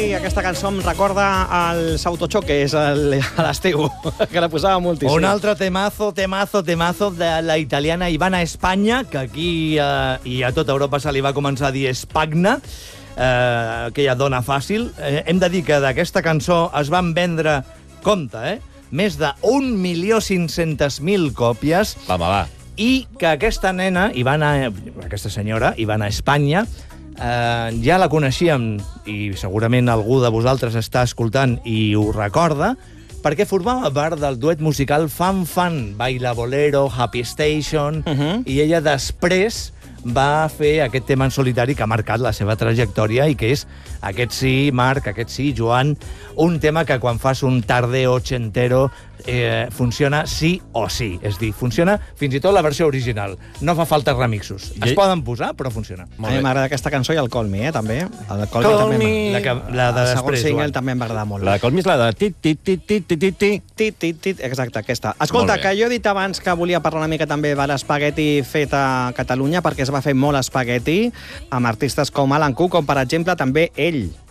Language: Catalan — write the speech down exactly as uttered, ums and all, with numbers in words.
mi aquesta cançó em recorda als autochoques a l'estiu, que la posava moltíssim. Un altre temazo, temazo, temazo de la italiana Ivana Espanya, que aquí eh, i a tota Europa se li va començar a dir Spagna, eh, aquella dona fàcil. Eh, hem de dir que d'aquesta cançó es van vendre, compte, eh, més de un milió cinc-centes mil còpies. Va, va, va. I que aquesta nena, Ivana, aquesta senyora, Ivana Espanya, eh, ja la coneixíem, i segurament algú de vosaltres està escoltant i ho recorda, perquè formava part del duet musical Fan Fan, Baila Bolero, Happy Station, uh -huh. i ella després va fer aquest tema en solitari que ha marcat la seva trajectòria i que és, aquest sí, Marc, aquest sí, Joan, un tema que quan fas un tardeo ochentero eh, funciona sí o sí. És dir, funciona fins i tot la versió original. No fa falta remixos. Es I... poden posar, però funciona. A mi m'agrada aquesta cançó i el Call Me, eh, també. El Call, Call Me, Me. La, que, la de el segon després, single Joan. també em va agradar molt. La de Call Me és la de tit, tit, tit, tit, tit, tit, tit. Tit, tit, tit, exacte, aquesta. Escolta, Molt bé. que jo he dit abans que volia parlar una mica també de l'espagueti fet a Catalunya, perquè es va fer molt espagueti amb artistes com Alan Cook, com per exemple també ell.